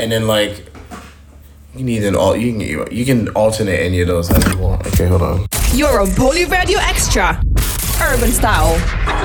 and then like you need you can alternate any of those as you want. Okay, hold on. You're on Poly Radio Extra. Urban Style.